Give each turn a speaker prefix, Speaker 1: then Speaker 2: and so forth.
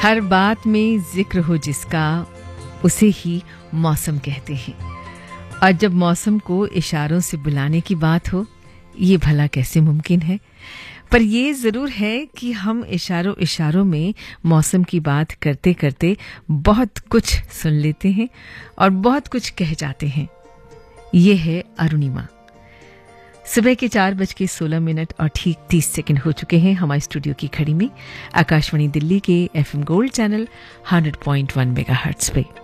Speaker 1: हर बात में जिक्र हो जिसका, उसे ही मौसम कहते हैं। और जब मौसम को इशारों से बुलाने की बात हो, ये भला कैसे मुमकिन है? पर ये ज़रूर है कि हम इशारों इशारों में मौसम की बात करते करते बहुत कुछ सुन लेते हैं और बहुत कुछ कह जाते हैं। ये है अरुणिमा। सुबह के 4:16 और ठीक 30 सेकंड हो चुके हैं हमारे स्टूडियो की घड़ी में, आकाशवाणी दिल्ली के FM गोल्ड चैनल 100.1 मेगाहर्ट्ज़ पे।